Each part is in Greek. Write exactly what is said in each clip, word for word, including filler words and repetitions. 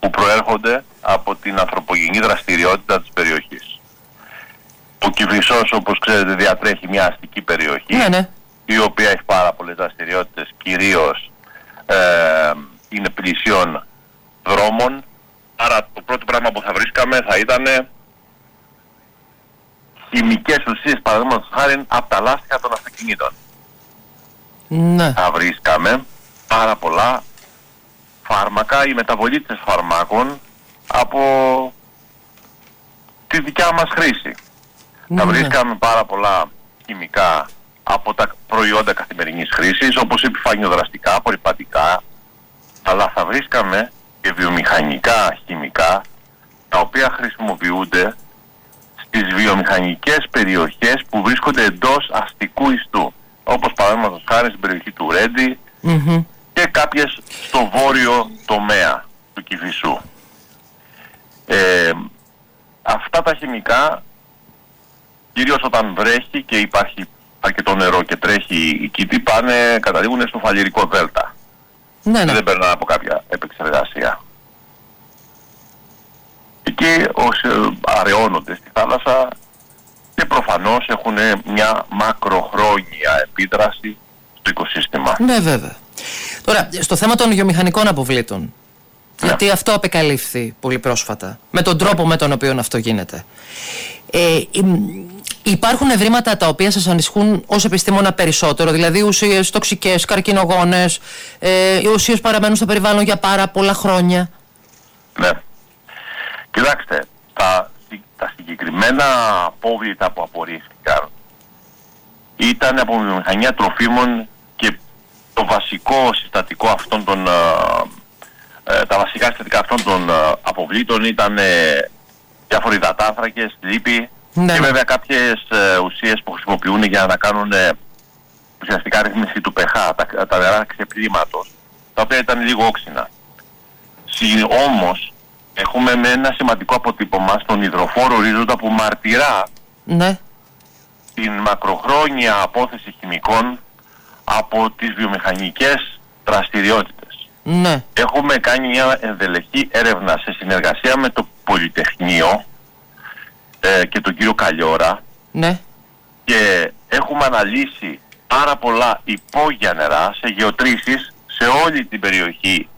που προέρχονται από την ανθρωπογενή δραστηριότητα της περιοχής. Ο Κηφισός, όπως ξέρετε, διατρέχει μια αστική περιοχή, ναι, ναι. η οποία έχει πάρα πολλές δραστηριότητες, κυρίως ε, είναι πλησίων δρόμων. Άρα το πρώτο πράγμα που θα βρίσκαμε θα ήταν χημικές ουσίες, παραδείγματος χάρη, από τα λάστιχα των αυτοκινήτων. Ναι. Θα βρίσκαμε πάρα πολλά φάρμακα ή μεταβολίτες φαρμάκων από τη δικιά μας χρήση. Ναι. Θα βρίσκαμε πάρα πολλά χημικά από τα προϊόντα καθημερινής χρήσης, όπως επιφανειοδραστικά, απορρυπαντικά, αλλά θα βρίσκαμε και βιομηχανικά χημικά, τα οποία χρησιμοποιούνται στις βιομηχανικές περιοχές που βρίσκονται εντός αστικού ιστού, όπως παραδείγματος χάρη στην περιοχή του Ρέντι mm-hmm. και κάποιες στο βόρειο τομέα του Κηφισού. Ε, αυτά τα χημικά, κυρίως όταν βρέχει και υπάρχει αρκετό νερό και τρέχει η Κήτη, πάνε, καταλήγουν στο φαλιρικό δέλτα. Ναι, ναι. Δεν περνάνε από κάποια επεξεργασία. Εκεί όσοι αραιώνονται στη θάλασσα και προφανώς έχουν μια μακροχρόνια επίδραση στο οικοσύστημα. Ναι, βέβαια. Τώρα, στο θέμα των βιομηχανικών αποβλήτων, ναι. γιατί αυτό απεκαλύφθη πολύ πρόσφατα, με τον τρόπο με τον οποίο αυτό γίνεται. Ε, υπάρχουν ευρήματα τα οποία σας ανησυχούν ως επιστήμονα περισσότερο, δηλαδή ουσίες τοξικές, καρκινογόνες, ε, οι ουσίες παραμένουν στο περιβάλλον για πάρα πολλά χρόνια. Ναι. Κοιτάξτε, τα, τα συγκεκριμένα απόβλητα που απορρίφθηκαν ήταν από βιομηχανία τροφίμων και το βασικό συστατικό αυτών των, ε, τα βασικά συστατικά αυτών των ε, αποβλήτων ήταν ε, διάφοροι υδατάνθρακες, λίπη, ναι. Και βέβαια κάποιες ε, ουσίες που χρησιμοποιούν για να κάνουν ε, ουσιαστικά ρύθμιση του pH, τα, τα νερά ξεπλήματος, τα οποία ήταν λίγο όξινα. Συ, όμως, έχουμε με ένα σημαντικό αποτύπωμα στον υδροφόρο ορίζοντα που μαρτυρά ναι. την μακροχρόνια απόθεση χημικών από τις βιομηχανικές δραστηριότητες. Ναι. Έχουμε κάνει μια ενδελεχή έρευνα σε συνεργασία με το Πολυτεχνείο ε, και τον κύριο Καλλιόρα, ναι. Και έχουμε αναλύσει πάρα πολλά υπόγεια νερά σε γεωτρήσεις σε όλη την περιοχή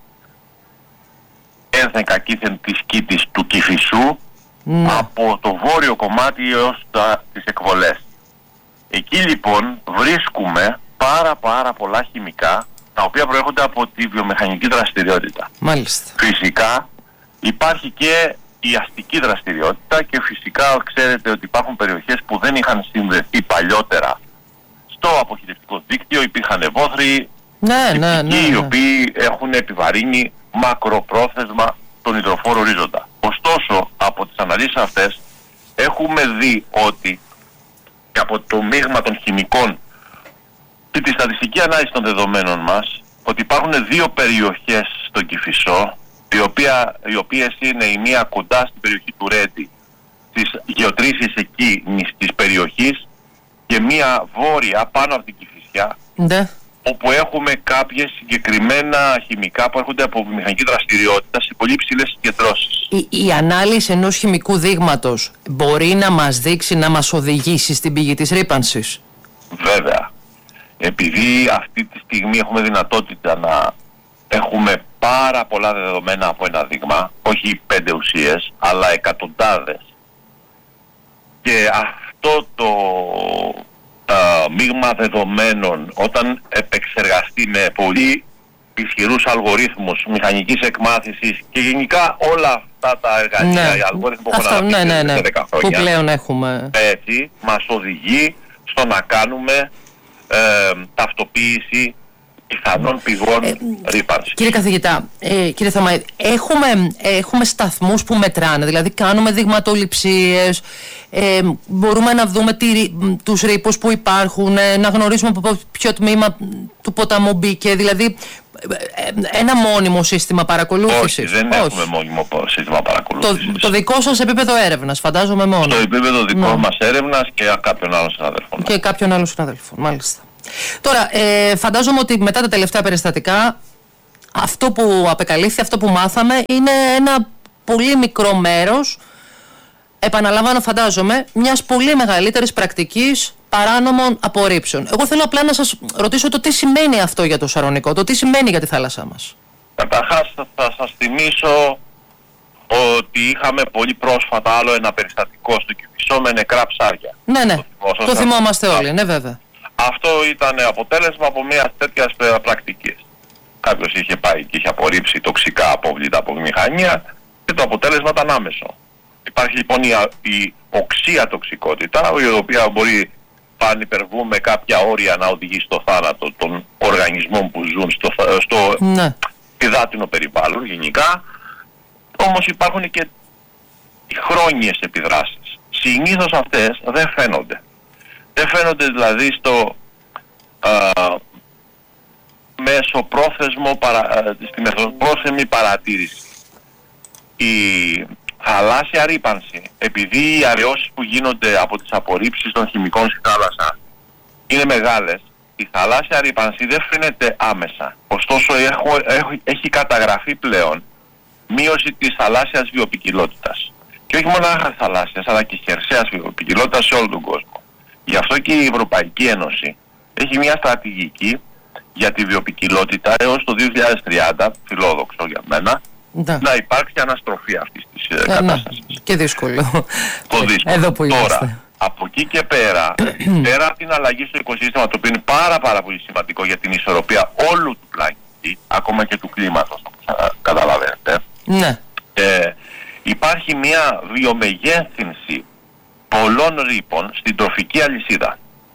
ένθεν κακήθεν της Κήτης του Κηφισού, ναι. Από το βόρειο κομμάτι έως τα, τις εκβολές. Εκεί λοιπόν βρίσκουμε πάρα πάρα πολλά χημικά τα οποία προέρχονται από τη βιομηχανική δραστηριότητα. Μάλιστα. Φυσικά υπάρχει και η αστική δραστηριότητα και φυσικά ξέρετε ότι υπάρχουν περιοχές που δεν είχαν συνδεθεί παλιότερα στο αποχαιρετικό δίκτυο, υπήρχαν βόθροι, ναι, ναι, ναι, ναι. οι οποίοι έχουν επιβαρύνει μακροπρόθεσμα τον υδροφόρο ορίζοντα. Ωστόσο, από τις αναλύσεις αυτές έχουμε δει ότι και από το μείγμα των χημικών και τη στατιστική ανάλυση των δεδομένων μας, ότι υπάρχουν δύο περιοχές στον Κηφισό, οι, οποία, οι οποίες είναι η μία κοντά στην περιοχή του Ρέντι, τις γεωτρήσεις εκεί της περιοχής, και μία βόρεια πάνω από την Κηφισιά, ναι. Όπου έχουμε κάποιες συγκεκριμένα χημικά που έρχονται από μηχανική δραστηριότητα σε πολύ ψηλές συγκεντρώσεις. Η, η ανάλυση ενός χημικού δείγματος μπορεί να μας δείξει, να μας οδηγήσει στην πηγή της ρύπανσης? Βέβαια. Επειδή αυτή τη στιγμή έχουμε δυνατότητα να έχουμε πάρα πολλά δεδομένα από ένα δείγμα, όχι πέντε ουσίες, αλλά εκατοντάδες. Και αυτό το uh, μείγμα δεδομένων, όταν επεξεργαστεί με πολύ ισχυρούς αλγορίθμους μηχανικής εκμάθησης και γενικά όλα αυτά τα εργαλεία, ναι. οι αλγόριθμοι που έχουν αναπτύξει ναι, ναι, ναι. δέκα χρόνια, που πλέον έχουμε, έτσι, μας οδηγεί στο να κάνουμε ε, ταυτοποίηση πιθανών πηγών ε, ρύπανσης. Κύριε καθηγητά, ε, κύριε Θωμαή, έχουμε, έχουμε σταθμούς που μετράνε, δηλαδή κάνουμε δειγματοληψίες, ε, μπορούμε να δούμε τι, τους ρήπους που υπάρχουν, ε, να γνωρίζουμε από ποιο τμήμα του ποταμού μπήκε, δηλαδή ε, ένα μόνιμο σύστημα παρακολούθησης? Όχι, δεν Όχι. έχουμε μόνιμο σύστημα παρακολούθησης. Το, το δικό σας επίπεδο έρευνας, φαντάζομαι μόνο. Στο επίπεδο δικό ναι. μας έρευνας και κάποιων άλλων συναδέλφων. Και κάποιων άλλων συναδέλφων, μάλιστα. Τώρα, ε, φαντάζομαι ότι μετά τα τελευταία περιστατικά αυτό που απεκαλύφθη, αυτό που μάθαμε είναι ένα πολύ μικρό μέρος, επαναλαμβάνω φαντάζομαι, μιας πολύ μεγαλύτερης πρακτικής παράνομων απορρίψεων. Εγώ θέλω απλά να σας ρωτήσω το τι σημαίνει αυτό για το Σαρονικό, το τι σημαίνει για τη θάλασσά μας. Καταρχάς θα σας θυμίσω ότι είχαμε πολύ πρόσφατα άλλο ένα περιστατικό στο Κηφισό με νεκρά ψάρια. Ναι, ναι, το, το θυμόμαστε όλοι, ναι βέβαια. Αυτό ήταν αποτέλεσμα από μια τέτοια πρακτική. Κάποιος είχε πάει και είχε απορρίψει τοξικά απόβλητα από βιομηχανία και το αποτέλεσμα ήταν άμεσο. Υπάρχει λοιπόν η, η οξία τοξικότητα, η οποία μπορεί αν υπερβούμε κάποια όρια να οδηγεί στο θάνατο των οργανισμών που ζουν στο, στο ναι. υδάτινο περιβάλλον γενικά. Όμως υπάρχουν και οι χρόνιες επιδράσεις. Συνήθως αυτές δεν φαίνονται. Δεν φαίνονται δηλαδή στο α, μεσοπρόθεσμο παρα, στη μεσοπρόθεσμη παρατήρηση. Η θαλάσσια ρύπανση, επειδή οι αραιώσεις που γίνονται από τις απορρίψεις των χημικών στη θάλασσα είναι μεγάλες, η θαλάσσια ρύπανση δεν φαίνεται άμεσα. Ωστόσο έχω, έχω, έχει καταγραφεί πλέον μείωση της θαλάσσιας βιοποικιλότητας. Και όχι μόνο θαλάσσιας, αλλά και χερσαίας βιοποικιλότητας σε όλο τον κόσμο. Γι' αυτό και η Ευρωπαϊκή Ένωση έχει μια στρατηγική για τη βιοποικιλότητα έως το δύο χιλιάδες τριάντα, φιλόδοξο για μένα, ναι. να υπάρξει αναστροφή αυτής της ε, κατάστασης. Ναι. Και δύσκολο. Το δύσκολο. Εδώ που Τώρα, είμαστε. από εκεί και πέρα, πέρα από την αλλαγή στο οικοσύστημα, το οποίο είναι πάρα πάρα πολύ σημαντικό για την ισορροπία όλου του πλανήτη, ακόμα και του κλίματος, όπως καταλαβαίνετε, ναι. ε, υπάρχει μια βιομεγέθυνση πολλών ρήπων στην τροφική αλυσίδα.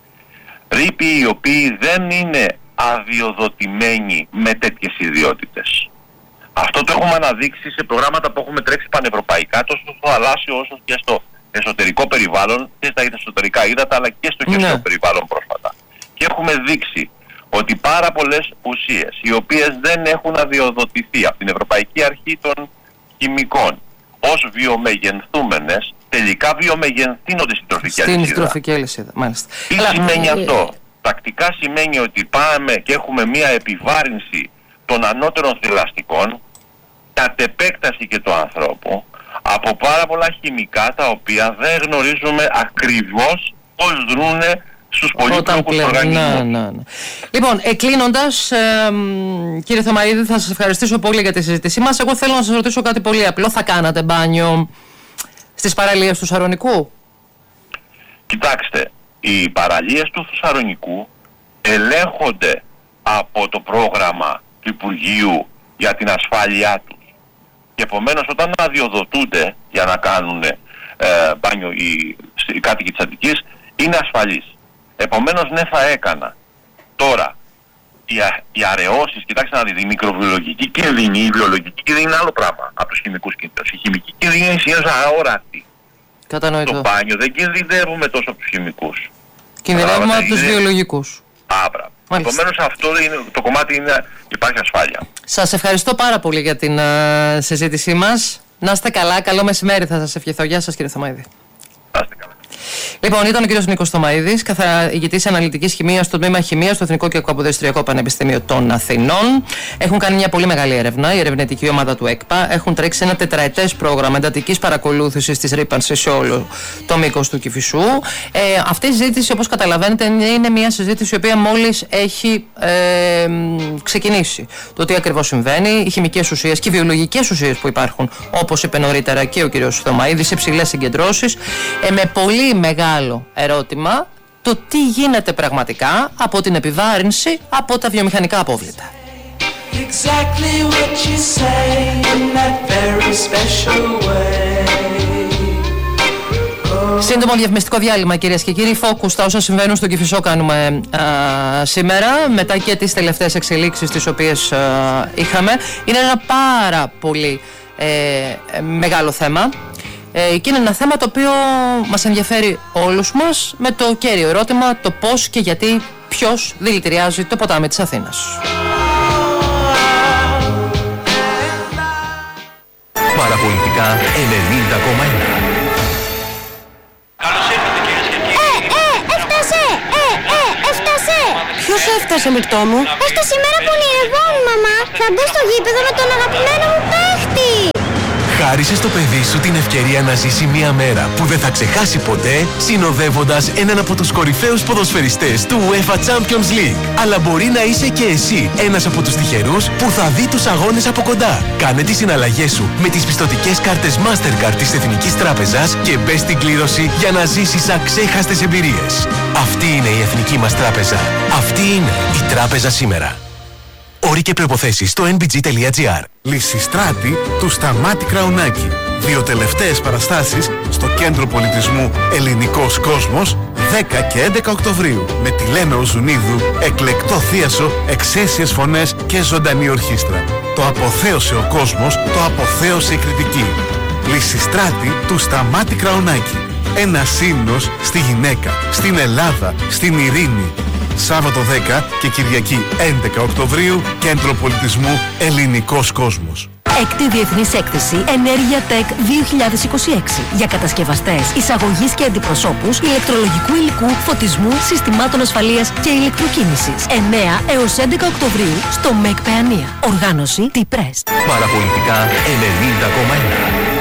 Ρήποι οι οποίοι δεν είναι αδειοδοτημένοι με τέτοιες ιδιότητες. Αυτό το έχουμε αναδείξει σε προγράμματα που έχουμε τρέξει πανευρωπαϊκά, τόσο στο θαλάσσιο όσο και στο εσωτερικό περιβάλλον και στα εσωτερικά ύδατα, αλλά και στο χερσαίο ναι. περιβάλλον πρόσφατα. Και έχουμε δείξει ότι πάρα πολλές ουσίες οι οποίες δεν έχουν αδειοδοτηθεί από την Ευρωπαϊκή Αρχή των Χημικών ως βιομεγενθούμενες, τελικά βιομεγενθύνονται στην τροφική στην αλυσίδα. Στην τροφική αλυσίδα, μάλιστα. Τι αλλά, σημαίνει ε, αυτό? Πρακτικά σημαίνει ότι πάμε και έχουμε μια επιβάρυνση των ανώτερων θηλαστικών, κατ' επέκταση και του ανθρώπου, από πάρα πολλά χημικά τα οποία δεν γνωρίζουμε ακριβώς πώς δρούνε στους πολύπλοκους οργανισμούς. Ναι, ναι, ναι. Λοιπόν, κλείνοντας, ε, κύριε Θωμαΐδη, θα σας ευχαριστήσω πολύ για τη συζήτησή μας. Εγώ θέλω να σας ρωτήσω κάτι πολύ απλό. Θα κάνατε μπάνιο στις παραλίες του Σαρονικού? Κοιτάξτε, οι παραλίες του Σαρονικού ελέγχονται από το πρόγραμμα του Υπουργείου για την ασφάλειά τους. Και επομένως όταν αδειοδοτούνται για να κάνουν ε, μπάνιο οι, οι κάτοικοι της Αττικής, είναι ασφαλείς. Επομένως ναι, θα έκανα. Τώρα, οι, οι αραιώσεις, κοιτάξτε να δείτε, η μικροβιολογική κίνδυνη, η βιολογική κίνδυνη είναι άλλο πράγμα από τους χημικούς κίνδυνους. Η χημική κίνδυνη είναι συνήθως αόρατη. Κατανοητό. Στο μπάνιο δεν κινδυνεύουμε τόσο από τους χημικούς. Κινδυνεύουμε από τους είναι... βιολογικούς. Άβρα. Επομένως αυτό είναι, το κομμάτι είναι υπάρχει ασφάλεια. Σας ευχαριστώ πάρα πολύ για την uh, συζήτησή μας. Να είστε καλά, καλό μεσημέρι θα σας ευχηθώ. Γεια σας κύριε Θωμαΐδη. Να είστε καλά. Λοιπόν, ήταν ο κύριος Νίκος Θωμαΐδης, καθηγητής αναλυτικής χημείας στο τμήμα Χημίας στο Εθνικό και Καποδιστριακό Πανεπιστήμιο των Αθηνών. Έχουν κάνει μια πολύ μεγάλη έρευνα, η ερευνητική ομάδα του ΕΚΠΑ. Έχουν τρέξει ένα τετραετές πρόγραμμα εντατικής παρακολούθησης της ρύπανσης σε όλο το μήκος του Κηφισού. Ε, αυτή η συζήτηση, όπως καταλαβαίνετε, είναι μια συζήτηση η οποία μόλις έχει ε, ξεκινήσει. Το τι ακριβώς συμβαίνει, οι χημικές ουσίες και οι βιολογικές ουσίες που υπάρχουν, όπως είπε νωρίτερα και ο κύριος Θωμαΐδης, σε υψηλές συγκεντρώσεις, ε, με πολύ μεγάλο ερώτημα το τι γίνεται πραγματικά από την επιβάρυνση από τα βιομηχανικά απόβλητα. Exactly what you say in that very special way. Oh. Σύντομο διαφημιστικό διάλειμμα, κυρίες και κύριοι. Focus στα όσα συμβαίνουν στο Κηφισό κάνουμε α, σήμερα, μετά και τις τελευταίες εξελίξεις τις οποίες α, είχαμε. Είναι ένα πάρα πολύ ε, μεγάλο θέμα. Και είναι ένα θέμα το οποίο μας ενδιαφέρει όλους μας, με το κέριο ερώτημα το πώς και γιατί, ποιος δηλητηριάζει το ποτάμι της Αθήνας. Παραπολιτικά ενενήντα κόμμα ένα. Καλώς ήρθατε κυρίες και κύριοι. Ε, ε, έφτασε! Ε, ε, έφτασε! Ποιος έφτασε? έφτασε, Μυρτώ μου. Έστω σήμερα που ονειρευόμουν, μαμά. Θα μπω στο γήπεδο με τον αγαπημένο μου παίχτη. Χάρισε στο παιδί σου την ευκαιρία να ζήσει μια μέρα που δεν θα ξεχάσει ποτέ, συνοδεύοντας έναν από τους κορυφαίους ποδοσφαιριστές του UEFA Champions League. Αλλά μπορεί να είσαι και εσύ ένας από τους τυχερούς που θα δει τους αγώνες από κοντά. Κάνε τις συναλλαγές σου με τις πιστωτικές κάρτες Mastercard της Εθνικής Τράπεζας και μπες στην κλήρωση για να ζήσεις αξέχαστες εμπειρίες. Αυτή είναι η Εθνική μας Τράπεζα. Αυτή είναι η Τράπεζα σήμερα. Όροι και προϋποθέσεις στο εν μπι τζι τελεία τζι άρ. Λυσιστράτη του Σταμάτη Κραουνάκη. Δύο τελευταίες παραστάσεις στο Κέντρο Πολιτισμού Ελληνικός Κόσμος δέκα και έντεκα Οκτωβρίου με τη Λένα Οζουνίδου, εκλεκτό θίασο, εξαίσιες φωνές και ζωντανή ορχήστρα. Το αποθέωσε ο κόσμος, το αποθέωσε η κριτική. Λυσιστράτη του Σταμάτη Κραουνάκη. Ένας ύμνος στη γυναίκα, στην Ελλάδα, στην ειρήνη. Σάββατο δέκα και Κυριακή έντεκα Οκτωβρίου, Κέντρο Πολιτισμού Ελληνικός Κόσμος. Έκτη Διεθνής Έκθεση Ενέργεια Tech δύο χιλιάδες είκοσι έξι για κατασκευαστές, εισαγωγής και αντιπροσώπους ηλεκτρολογικού υλικού, φωτισμού, συστημάτων ασφαλείας και ηλεκτροκίνησης. εννέα έως έντεκα Οκτωβρίου στο ΜΕΚ Παιανία. Οργάνωση T-Press. Παραπολιτικά ενενήντα κόμμα ένα.